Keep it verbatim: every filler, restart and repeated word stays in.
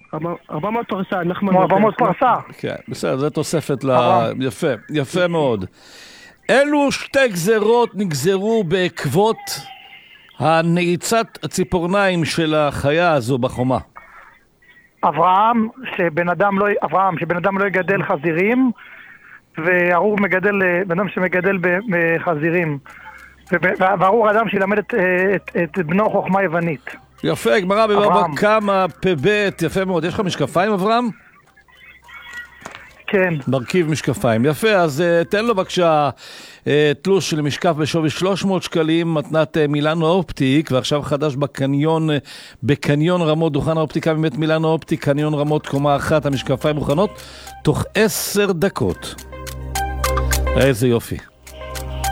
ארבע מאות פרסה, נחמן. כמו ארבע מאות פרסה. כן, בסדר, זה תוספת ל... יפה, יפה מאוד. אילו שתי גזרות נגזרו בעקבות הנעיצת הציפורניים של החיה הזו בחומה? אברהם, שבן אדם לא, אברהם, שבן אדם לא יגדל חזירים, וארור מגדל, בן אדם שמגדל בחזירים. וארור אדם שילמד את, את, את בנו חוכמה יוונית. יפה, גמרא בבבא קמא פ"ב, יפה מאוד. יש לך משקפיים, אברהם? כן. מרכיב משקפיים. יפה, אז uh, תן לו בבקשה uh, תלוש של משקף בשווי שלוש מאות שקלים, מתנת uh, מילאנו אופטיק, ועכשיו חדש בקניון, uh, בקניון רמות, דוכן האופטיקה מבית מילאנו אופטיק, קניון רמות קומה אחת, המשקפיים מוכנות, תוך עשר דקות. איזה יופי.